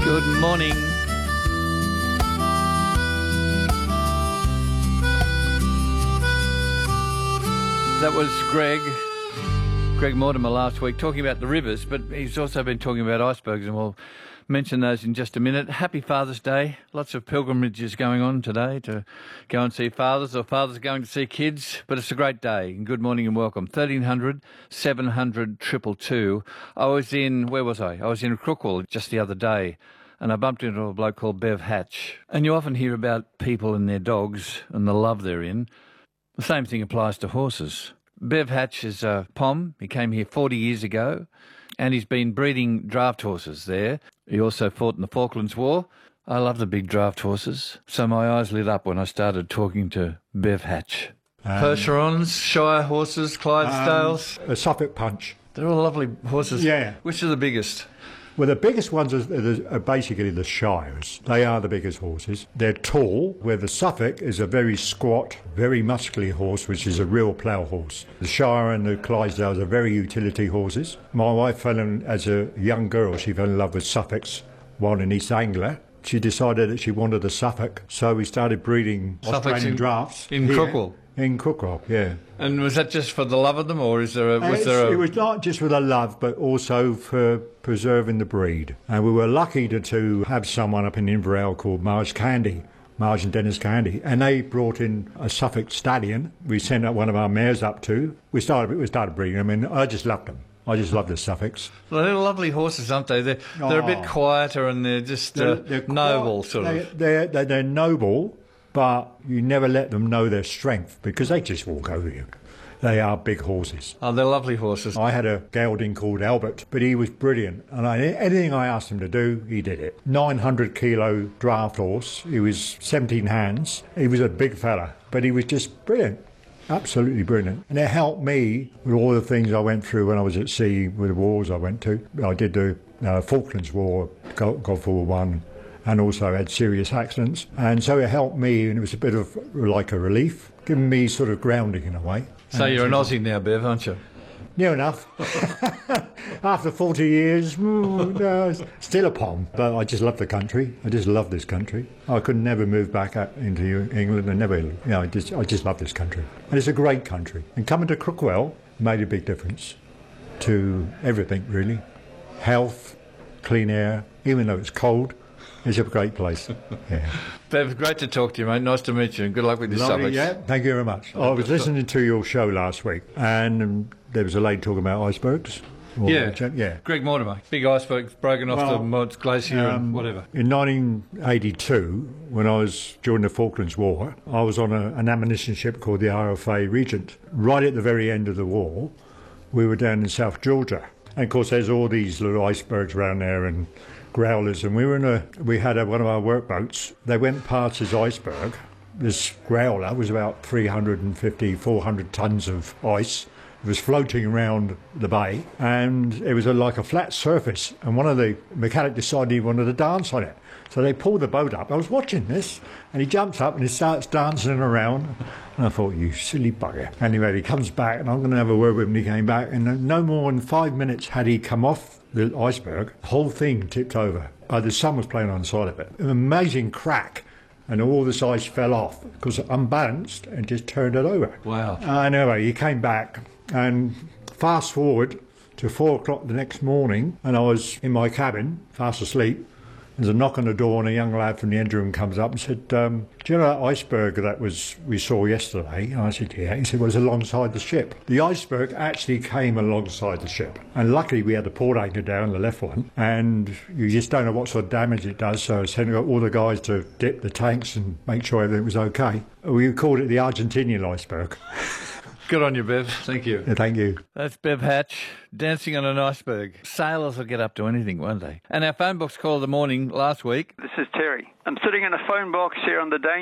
Good morning. That was Greg Mortimer last week talking about the rivers, but he's also been talking about icebergs, and we'll mention those in just a minute. Happy Father's Day. Lots of pilgrimages going on today to go and see fathers, or fathers going to see kids, but it's a great day. And good morning and welcome. 1300 700 222. I was in Crookwell just the other day, and I bumped into a bloke called Bev Hatch. And you often hear about people and their dogs and the love they're in. The same thing applies to horses. Bev Hatch is a POM. He came here 40 years ago, and he's been breeding draft horses there. He also fought in the Falklands War. I love the big draft horses, so my eyes lit up when I started talking to Bev Hatch. Percherons, Shire horses, Clydesdales. A Suffolk Punch. They're all lovely horses. Yeah. Which are the biggest? Well, the biggest ones are basically the Shires. They are the biggest horses. They're tall, where the Suffolk is a very squat, very muscly horse, which is a real plough horse. The Shire and the Clydesdales are very utility horses. My wife fell in, as a young girl, she fell in love with Suffolks while in East Anglia. She decided that she wanted a Suffolk, so we started breeding Australian drafts. In Crookwell? In Crookwell, yeah. And was that just for the love of them, or is there It was not just for the love, but also for preserving the breed. And we were lucky to have someone up in Inverell called Marge and Dennis Candy, and they brought in a Suffolk stallion. We sent one of our mares up to. We started breeding them, and I just loved them. I just love the Suffolks. Well, they're lovely horses, aren't they? They're a bit quieter, and they're just they're noble, sort of. They're noble, but you never let them know their strength, because they just walk over you. They are big horses. Oh, they're lovely horses. I had a gelding called Albert, but he was brilliant. And anything I asked him to do, he did it. 900-kilo draft horse. He was 17 hands. He was a big fella, but he was just brilliant. Absolutely brilliant. And it helped me with all the things I went through when I was at sea, with the wars I went to. I did the Falklands War, Gulf War One, and also had serious accidents. And so it helped me, and it was a bit of like a relief, giving me sort of grounding in a way. So you're an Aussie now, Bev, aren't you? Near enough. After 40 years, no, still a POM. But I just love the country. I just love this country. I could never move back into England, and never. I just love this country. And it's a great country. And coming to Crookwell made a big difference to everything, really. Health, clean air, even though it's cold. It's a great place. Yeah. Bev, great to talk to you, mate. Nice to meet you, and good luck with your Suffolks. Yeah, thank you very much. I was listening to your show last week, and there was a lady talking about icebergs. Yeah. Greg Mortimer, big iceberg broken off the Mods Glacier and whatever. In 1982, when I was during the Falklands War, I was on an ammunition ship called the RFA Regent. Right at the very end of the war, we were down in South Georgia, and of course there's all these little icebergs around there and growlers, and we had one of our workboats. They went past this iceberg. This growler was about 350, 400 tons of ice. It was floating around the bay, and it was like a flat surface, and one of the mechanics decided he wanted to dance on it. So they pulled the boat up. I was watching this, and he jumps up and he starts dancing around. And I thought, you silly bugger. Anyway, he comes back, and I'm going to have a word with him. He came back, and no more than 5 minutes had he come off the iceberg, the whole thing tipped over. The sun was playing on the side of it. An amazing crack, and all this ice fell off because it unbalanced and just turned it over. Wow. Anyway, he came back, and fast forward to 4 o'clock the next morning, and I was in my cabin, fast asleep. There's a knock on the door, and a young lad from the engine room comes up and said, do you know that iceberg we saw yesterday? And I said, yeah. He said, well, it's alongside the ship. The iceberg actually came alongside the ship. And luckily we had the port anchor down, the left one, and you just don't know what sort of damage it does, so I sent all the guys to dip the tanks and make sure everything was okay. We called it the Argentinian iceberg. Good on you, Bev. Thank you. Yeah, thank you. That's Bev Hatch, dancing on an iceberg. Sailors will get up to anything, won't they? And our phone box call of the morning last week. This is Terry. I'm sitting in a phone box here on the Dane